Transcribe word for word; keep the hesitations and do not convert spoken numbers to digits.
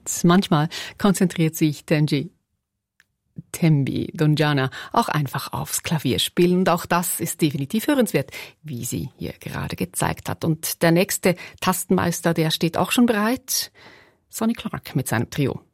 Manchmal konzentriert sich Tenji Tembi Donjana auch einfach aufs Klavierspielen. Und auch das ist definitiv hörenswert, wie sie hier gerade gezeigt hat. Und der nächste Tastenmeister, der steht auch schon bereit. Sonny Clark mit seinem Trio.